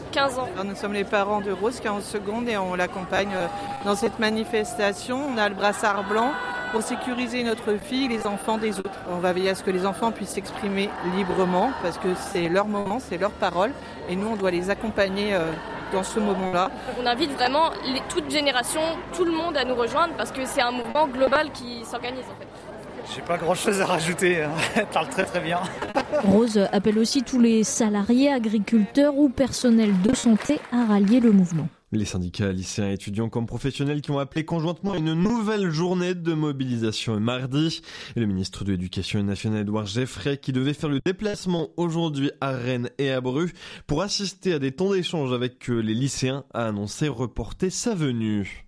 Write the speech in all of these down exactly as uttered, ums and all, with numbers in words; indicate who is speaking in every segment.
Speaker 1: quinze ans.
Speaker 2: Alors, nous sommes les parents de Rose qui est en seconde et on l'accompagne dans cette manifestation. On a le brassard blanc pour sécuriser notre fille et les enfants des autres. On va veiller à ce que les enfants puissent s'exprimer librement parce que c'est leur moment, c'est leur parole et nous on doit les accompagner euh, dans ce moment-là.
Speaker 1: On invite vraiment les, toute génération, tout le monde à nous rejoindre parce que c'est un mouvement global qui s'organise en fait.
Speaker 3: J'ai pas grand chose à rajouter, hein. Elle parle très très bien.
Speaker 4: Rose appelle aussi tous les salariés, agriculteurs ou personnels de santé à rallier le mouvement.
Speaker 5: Les syndicats, lycéens, étudiants comme professionnels qui ont appelé conjointement une nouvelle journée de mobilisation mardi. Et le ministre de l'Éducation nationale, Édouard Geoffrey, qui devait faire le déplacement aujourd'hui à Rennes et à Bru pour assister à des temps d'échange avec les lycéens, a annoncé reporter sa venue.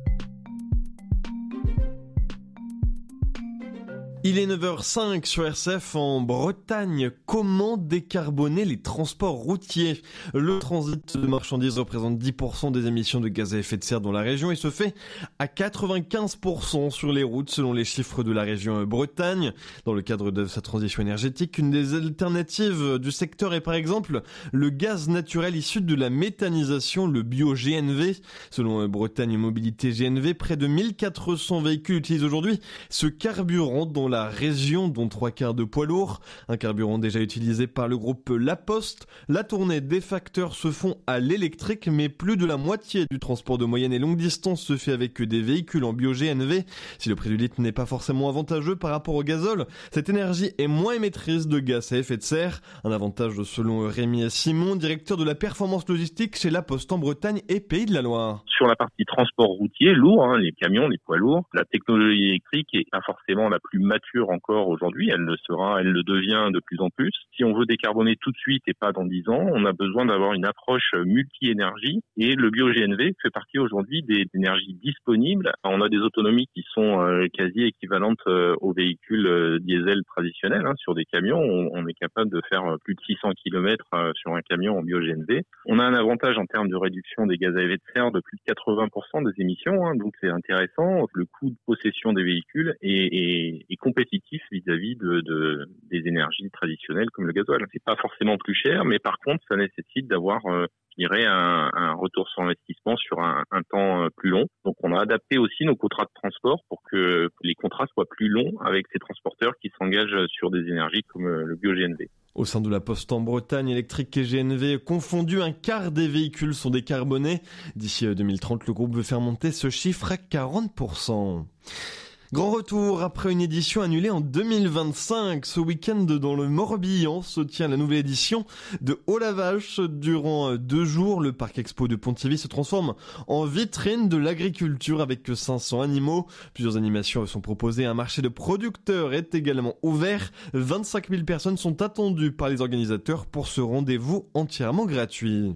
Speaker 5: Il est neuf heures cinq sur R C F en Bretagne. Comment décarboner les transports routiers ? Le transit de marchandises représente dix pour cent des émissions de gaz à effet de serre dans la région et se fait à quatre-vingt-quinze pour cent sur les routes selon les chiffres de la région Bretagne. Dans le cadre de sa transition énergétique, une des alternatives du secteur est par exemple le gaz naturel issu de la méthanisation, le bio-G N V. Selon Bretagne Mobilité G N V, près de mille quatre cents véhicules utilisent aujourd'hui ce carburant dans la région, dont trois quarts de poids lourds. Un carburant déjà utilisé par le groupe La Poste. La tournée des facteurs se font à l'électrique, mais plus de la moitié du transport de moyenne et longue distance se fait avec des véhicules en bio-G N V. Si le prix du litre n'est pas forcément avantageux par rapport au gazole, cette énergie est moins émettrice de gaz à effet de serre. Un avantage selon Rémi Simon, directeur de la performance logistique chez La Poste en Bretagne et Pays de la Loire.
Speaker 6: Sur la partie transport routier, lourd, hein, les camions, les poids lourds, la technologie électrique est pas forcément la plus mature encore aujourd'hui, elle le sera, elle le devient de plus en plus. Si on veut décarboner tout de suite et pas dans dix ans, on a besoin d'avoir une approche multi-énergie et le bio-G N V fait partie aujourd'hui des énergies disponibles. On a des autonomies qui sont euh, quasi équivalentes euh, aux véhicules euh, diesel traditionnels. Hein. Sur des camions, on, on est capable de faire plus de six cents kilomètres euh, sur un camion en bio-G N V. On a un avantage en termes de réduction des gaz à effet de serre de plus de quatre-vingts pour cent des émissions, hein, donc c'est intéressant. Le coût de possession des véhicules est, est, est compétitif vis-à-vis de, de des énergies traditionnelles comme le gasoil. C'est pas forcément plus cher, mais par contre, ça nécessite d'avoir, euh, je dirais, un, un retour sur investissement sur un, un temps plus long. Donc, on a adapté aussi nos contrats de transport pour que les contrats soient plus longs avec ces transporteurs qui s'engagent sur des énergies comme le bio-G N V.
Speaker 5: Au sein de la Poste en Bretagne, électrique et G N V confondus, un quart des véhicules sont décarbonés. D'ici deux mille trente, le groupe veut faire monter ce chiffre à quarante pour cent. Grand retour après une édition annulée en deux mille vingt-cinq. Ce week-end, dans le Morbihan, se tient la nouvelle édition de Haut la Vache. Durant deux jours, le parc expo de Pontivy se transforme en vitrine de l'agriculture avec cinq cents animaux. Plusieurs animations sont proposées. Un marché de producteurs est également ouvert. vingt-cinq mille personnes sont attendues par les organisateurs pour ce rendez-vous entièrement gratuit.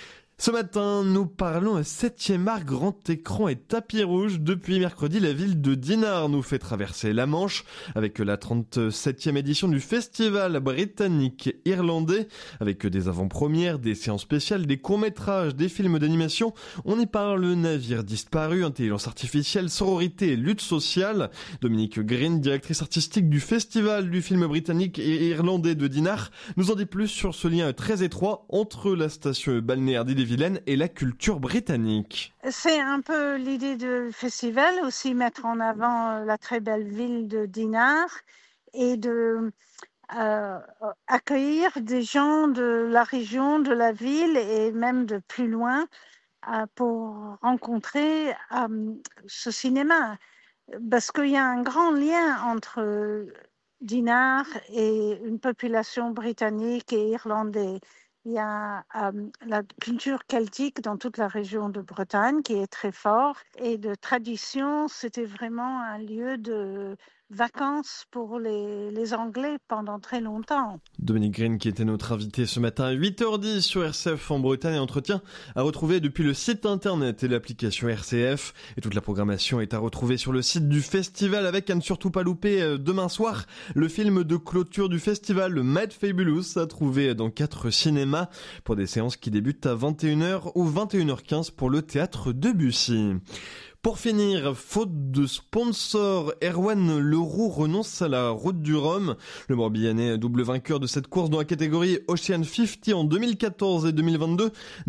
Speaker 5: Ce matin, nous parlons septième art, grand écran et tapis rouge. Depuis mercredi, la ville de Dinard nous fait traverser la Manche avec la trente-septième édition du festival britannique irlandais. Avec des avant-premières, des séances spéciales, des courts-métrages, des films d'animation. On y parle navire disparu, intelligence artificielle, sororité et lutte sociale. Dominique Green, directrice artistique du festival du film britannique et irlandais de Dinard, nous en dit plus sur ce lien très étroit entre la station balnéaire d'Ille-et-Vilaine et la culture britannique.
Speaker 7: C'est un peu l'idée du festival, aussi mettre en avant la très belle ville de Dinard et de euh, accueillir des gens de la région, de la ville et même de plus loin euh, pour rencontrer euh, ce cinéma. Parce qu'il y a un grand lien entre Dinard et une population britannique et irlandaise. Il y a euh, la culture celtique dans toute la région de Bretagne qui est très forte et de tradition, c'était vraiment un lieu de vacances pour les, les Anglais pendant très longtemps.
Speaker 5: Dominique Green qui était notre invité ce matin à huit heures dix sur R C F en Bretagne, et entretien à retrouver depuis le site internet et l'application R C F. Et toute la programmation est à retrouver sur le site du festival avec, à ne surtout pas louper, demain soir, le film de clôture du festival, le Mad Fabulous, à trouver dans quatre cinémas pour des séances qui débutent à vingt et une heures ou vingt et une heures quinze pour le théâtre Debussy. Pour finir, faute de sponsor, Erwan Leroux renonce à la Route du Rhum. Le Morbihanais, double vainqueur de cette course dans la catégorie Ocean cinquante en deux mille quatorze et deux mille vingt-deux,